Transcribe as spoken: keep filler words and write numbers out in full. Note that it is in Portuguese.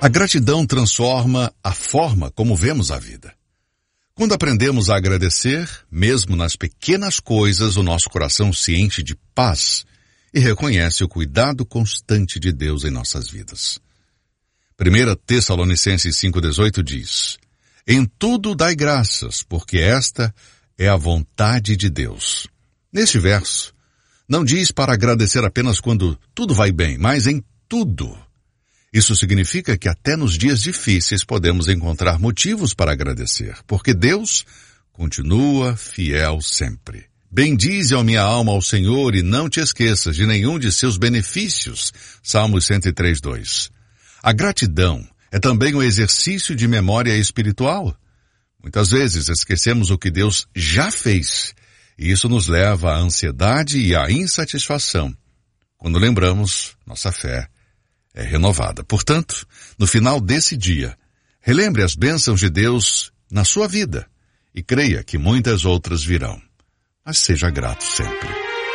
A gratidão transforma a forma como vemos a vida. Quando aprendemos a agradecer, mesmo nas pequenas coisas, o nosso coração se enche de paz e reconhece o cuidado constante de Deus em nossas vidas. primeira Tessalonicenses cinco dezoito diz: em tudo dai graças, porque esta é a vontade de Deus. Neste verso, não diz para agradecer apenas quando tudo vai bem, mas em tudo. Isso significa que até nos dias difíceis podemos encontrar motivos para agradecer, porque Deus continua fiel sempre. Bendize a minha alma ao Senhor e não te esqueças de nenhum de seus benefícios. Salmos cento e três, dois. A gratidão é também um exercício de memória espiritual. Muitas vezes esquecemos o que Deus já fez, e isso nos leva à ansiedade e à insatisfação. Quando lembramos, nossa fé é renovada. Portanto, no final desse dia, relembre as bênçãos de Deus na sua vida e creia que muitas outras virão. Mas seja grato sempre.